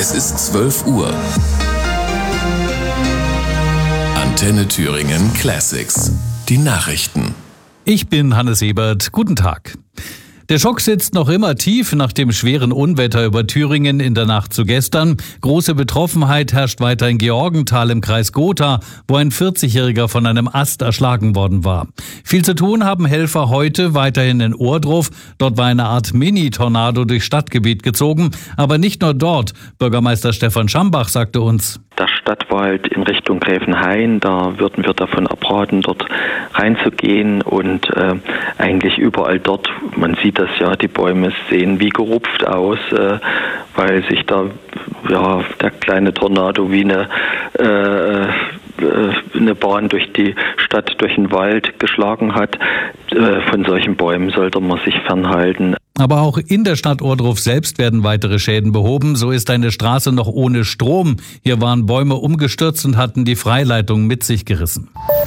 Es ist 12 Uhr. Antenne Thüringen Classics. Die Nachrichten. Ich bin Hannes Ebert. Guten Tag. Der Schock sitzt noch immer tief nach dem schweren Unwetter über Thüringen in der Nacht zu gestern. Große Betroffenheit herrscht weiter in Georgenthal im Kreis Gotha, wo ein 40-Jähriger von einem Ast erschlagen worden war. Viel zu tun haben Helfer heute weiterhin in Ohrdruf. Dort war eine Art Mini-Tornado durchs Stadtgebiet gezogen. Aber nicht nur dort. Bürgermeister Stefan Schambach sagte uns: Der Stadtwald in Richtung Gräfenhain, da würden wir davon abraten, dort reinzugehen und eigentlich überall dort, man sieht das ja, die Bäume sehen wie gerupft aus, weil sich da der kleine Tornado wie eine Bahn durch die Stadt, durch den Wald geschlagen hat. Von solchen Bäumen sollte man sich fernhalten. Aber auch in der Stadt Ohrdruf selbst werden weitere Schäden behoben. So ist eine Straße noch ohne Strom. Hier waren Bäume umgestürzt und hatten die Freileitung mit sich gerissen.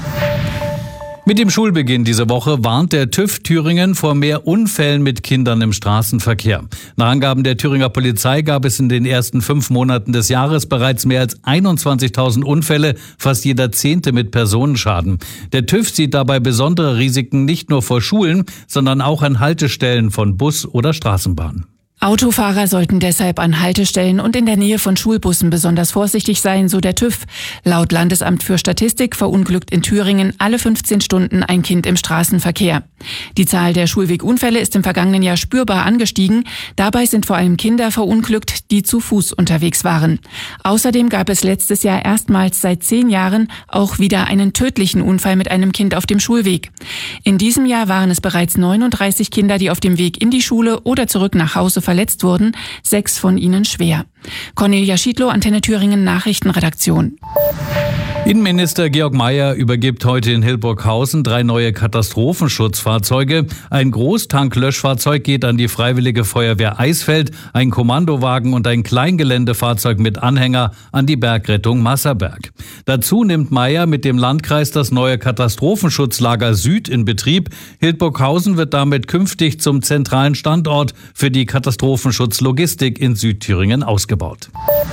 Mit dem Schulbeginn diese Woche warnt der TÜV Thüringen vor mehr Unfällen mit Kindern im Straßenverkehr. Nach Angaben der Thüringer Polizei gab es in den ersten 5 Monaten des Jahres bereits mehr als 21.000 Unfälle, fast jeder 10. mit Personenschaden. Der TÜV sieht dabei besondere Risiken nicht nur vor Schulen, sondern auch an Haltestellen von Bus oder Straßenbahn. Autofahrer sollten deshalb an Haltestellen und in der Nähe von Schulbussen besonders vorsichtig sein, so der TÜV. Laut Landesamt für Statistik verunglückt in Thüringen alle 15 Stunden ein Kind im Straßenverkehr. Die Zahl der Schulwegunfälle ist im vergangenen Jahr spürbar angestiegen. Dabei sind vor allem Kinder verunglückt, die zu Fuß unterwegs waren. Außerdem gab es letztes Jahr erstmals seit 10 Jahren auch wieder einen tödlichen Unfall mit einem Kind auf dem Schulweg. In diesem Jahr waren es bereits 39 Kinder, die auf dem Weg in die Schule oder zurück nach Hause verletzt wurden, 6 von ihnen schwer. Cornelia Schiedlow, Antenne Thüringen Nachrichtenredaktion. Innenminister Georg Mayer übergibt heute in Hildburghausen 3 neue Katastrophenschutzfahrzeuge. Ein Großtanklöschfahrzeug geht an die Freiwillige Feuerwehr Eisfeld, ein Kommandowagen und ein Kleingeländefahrzeug mit Anhänger an die Bergrettung Masserberg. Dazu nimmt Mayer mit dem Landkreis das neue Katastrophenschutzlager Süd in Betrieb. Hildburghausen wird damit künftig zum zentralen Standort für die Katastrophenschutzlogistik in Südthüringen ausgebaut.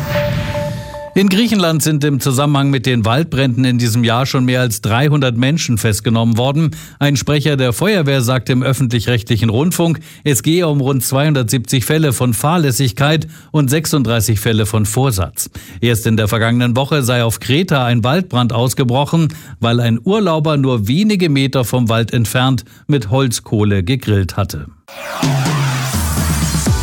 In Griechenland sind im Zusammenhang mit den Waldbränden in diesem Jahr schon mehr als 300 Menschen festgenommen worden. Ein Sprecher der Feuerwehr sagte im öffentlich-rechtlichen Rundfunk, es gehe um rund 270 Fälle von Fahrlässigkeit und 36 Fälle von Vorsatz. Erst in der vergangenen Woche sei auf Kreta ein Waldbrand ausgebrochen, weil ein Urlauber nur wenige Meter vom Wald entfernt mit Holzkohle gegrillt hatte.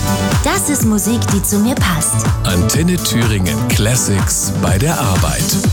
Das ist Musik, die zu mir passt. Antenne Thüringen Classics bei der Arbeit.